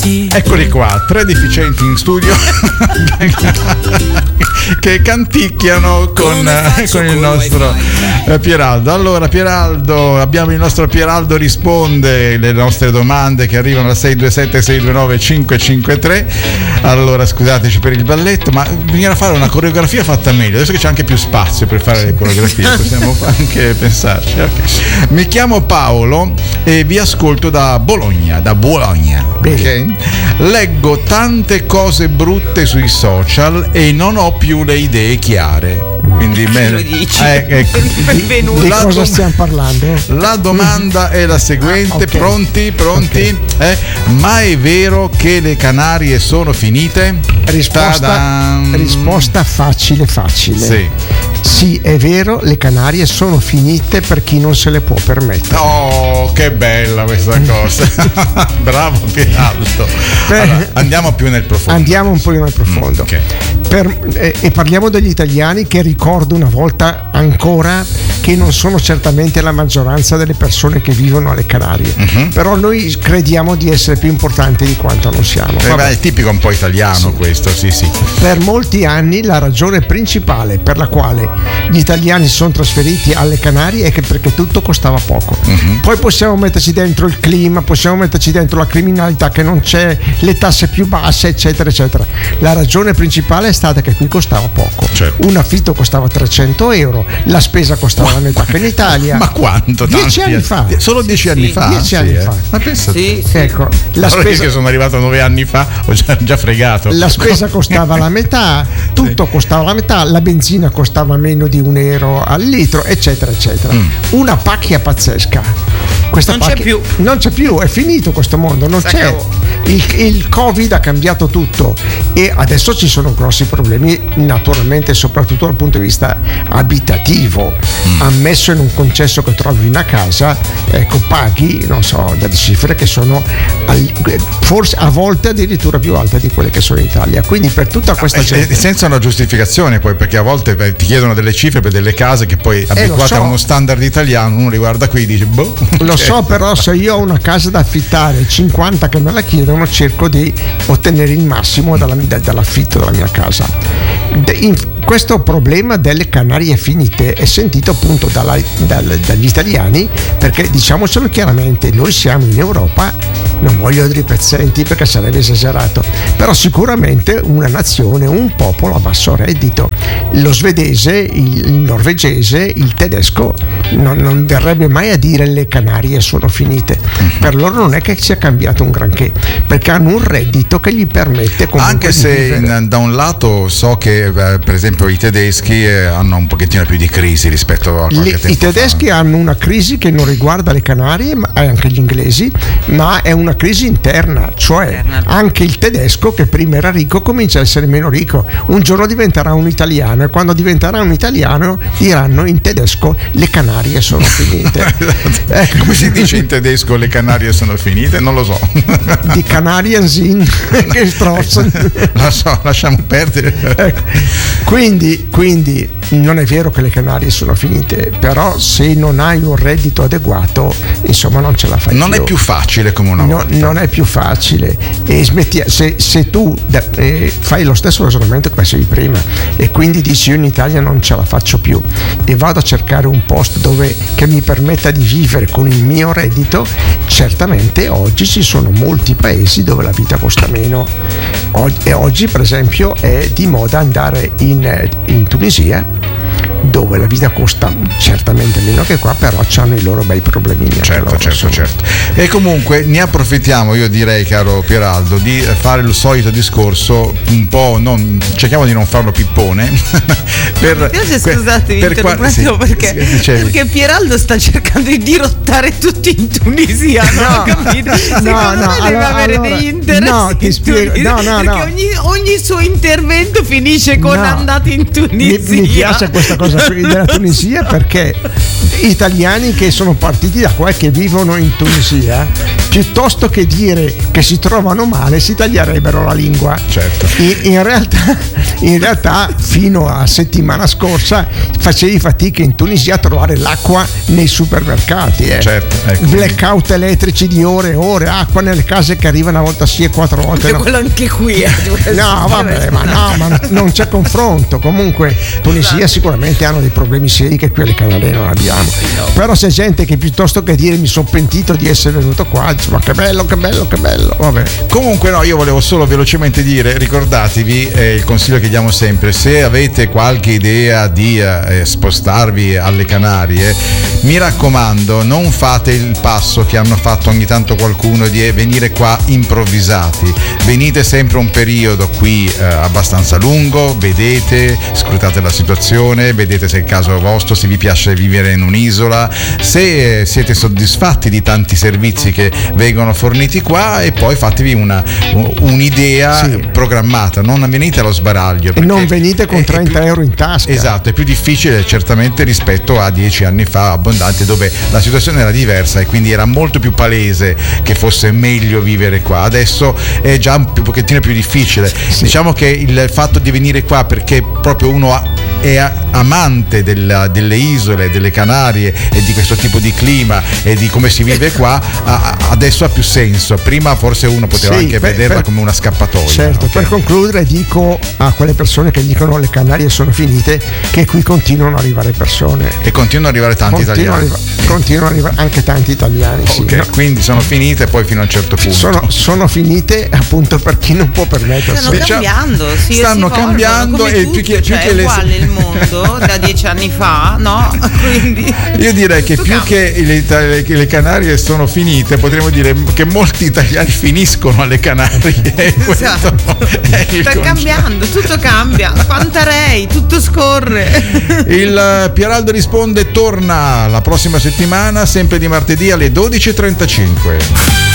Eccoli qua, tre deficienti in studio che canticchiano con il nostro Pieraldo. Allora Pieraldo, abbiamo il nostro Pieraldo risponde le nostre domande che arrivano al 627 629 553. Allora scusateci per il balletto, ma bisogna fare una coreografia fatta meglio, adesso che c'è anche più spazio per fare le coreografie possiamo anche pensarci. Okay. Mi chiamo Paolo e vi ascolto da Bologna. Okay? Leggo tante cose brutte sui social e non ho più le idee chiare. Quindi bene. Benvenuto. Di cosa stiamo parlando? La domanda è la seguente. Okay. Pronti? Okay. Ma è vero che le Canarie sono finite? Risposta facile. Sì, è vero, le Canarie sono finite per chi non se le può permettere. Oh, che bella questa cosa. Bravo Pieraldo. Allora, andiamo più nel profondo. Andiamo un po' nel profondo. Okay. E parliamo degli italiani, che ricordo una volta ancora che non sono certamente la maggioranza delle persone che vivono alle Canarie. Però noi crediamo di essere più importanti di quanto non siamo. È tipico un po' italiano questo, sì. Per molti anni la ragione principale per la quale gli italiani si sono trasferiti alle Canarie è che perché tutto costava poco. Poi possiamo metterci dentro il clima, possiamo metterci dentro la criminalità che non c'è, le tasse più basse, eccetera eccetera. La ragione principale è stata che qui costava poco. Certo. Un affitto costava 300 euro, la spesa costava la metà che in Italia. Ma quanto? 10 anni fa. Solo 10 anni fa? 10 anni fa. Ma pensa. Sì. Ecco, la spesa, che sono arrivato 9 anni fa, ho già fregato. La spesa costava la metà, tutto costava la metà, la benzina costava meno di €1 al litro, eccetera eccetera. Una pacchia pazzesca. Non c'è più, è finito questo mondo, non c'è. Il Covid ha cambiato tutto e adesso ci sono grossi problemi, naturalmente, soprattutto dal punto di vista abitativo. Ammesso in un concesso che trovi una casa, ecco, paghi, non so, delle cifre che sono forse a volte addirittura più alte di quelle che sono in Italia. Quindi per tutta questa gente, senza una giustificazione, poi, perché a volte ti chiedono delle cifre per delle case che poi abituate a uno standard italiano, uno li guarda qui e dice boh. Lo so, però se io ho una casa da affittare, 50 che me la chiedono, cerco di ottenere il massimo dall'affitto della mia casa. Questo problema delle Canarie finite è sentito appunto dagli italiani, perché diciamocelo chiaramente, noi siamo in Europa, non voglio dire pezzenti perché sarebbe esagerato, però sicuramente una nazione, un popolo a basso reddito. Lo svedese, il norvegese, il tedesco non verrebbe mai a dire le Canarie sono finite. Per loro non è che sia cambiato un granché, perché hanno un reddito che gli permette comunque anche se da un lato so che per esempio i tedeschi hanno un pochettino più di crisi rispetto a qualche tempo fa. I tedeschi hanno una crisi che non riguarda le Canarie, ma anche gli inglesi, ma è una crisi interna, cioè anche il tedesco che prima era ricco comincia a essere meno ricco, un giorno diventerà un italiano e quando diventerà un italiano diranno in tedesco le Canarie sono finite. Ecco. Come si dice in tedesco le Canarie sono finite? Non lo so. Di Canarien sind che strozzo. Lo so, lasciamo perdere. Ecco. Quindi non è vero che le Canarie sono finite, però se non hai un reddito adeguato, insomma, non ce la fai non più. È più facile come una volta. Non è più facile e se tu fai lo stesso ragionamento che facevi prima e quindi dici io in Italia non ce la faccio più e vado a cercare un posto che mi permetta di vivere con il mio reddito, certamente oggi ci sono molti paesi dove la vita costa meno. Oggi per esempio è di moda andare in Tunisia, dove la vita costa certamente meno che qua, però hanno i loro bei problemini. Certo. E comunque ne approfittiamo, io direi, caro Pieraldo, di fare il solito discorso un po', cerchiamo di non farlo pippone. Scusate, perché Pieraldo sta cercando di dirottare tutti in Tunisia. Secondo me deve avere degli interessi. Perché ogni suo intervento finisce con andate in Tunisia. Mi piace questa cosa cosa qui della Tunisia, perché italiani che sono partiti da qua e che vivono in Tunisia, piuttosto che dire che si trovano male, si taglierebbero la lingua. Certo. In realtà fino a settimana scorsa facevi fatica in Tunisia a trovare l'acqua nei supermercati. Certo, ecco. Blackout elettrici di ore e ore, acqua nelle case che arriva una volta sì e 4 volte no. Quello anche qui no, vabbè, ma non c'è confronto. Comunque Tunisia sicuramente hanno dei problemi seri che qui alle Canarie non abbiamo. Però c'è gente che piuttosto che dire mi sono pentito di essere venuto qua, dice, ma che bello, vabbè. Comunque no, io volevo solo velocemente dire, ricordatevi il consiglio che diamo sempre: se avete qualche idea di spostarvi alle Canarie, mi raccomando, non fate il passo che hanno fatto ogni tanto qualcuno di venire qua improvvisati. Venite sempre un periodo qui abbastanza lungo, vedete, scrutate la situazione, vedete se è il caso vostro, se vi piace vivere in un'isola, se siete soddisfatti di tanti servizi che vengono forniti qua, e poi fatevi un'idea programmata, non venite allo sbaraglio. E non venite con 30 euro in tasca. Esatto, è più difficile certamente rispetto a 10 anni fa abbondanti, dove la situazione era diversa e quindi era molto più palese che fosse meglio vivere qua. Adesso è già un pochettino più difficile. Sì. Diciamo che il fatto di venire qua perché proprio uno è amante delle isole, delle Canarie e di questo tipo di clima e di come si vive qua, adesso ha più senso. Prima forse uno poteva anche vederla come una scappatoia. Certo, okay. Per concludere dico a quelle persone che dicono le Canarie sono finite, che qui continuano ad arrivare persone. E continuano ad arrivare tanti italiani. Continuano ad arrivare anche tanti italiani. Okay, sì, no? Quindi sono finite poi fino a un certo punto. Sono finite appunto per chi non può permettersi. Stanno cambiando e più che è uguale il mondo da 10 anni fa, no? Quindi io direi che più che le Canarie sono finite, potremmo dire che molti italiani finiscono alle Canarie. Esatto. Sta cambiando, tutto cambia. Pantarei, tutto scorre. Il Pieraldo risponde torna la prossima settimana, sempre di martedì alle 12:35.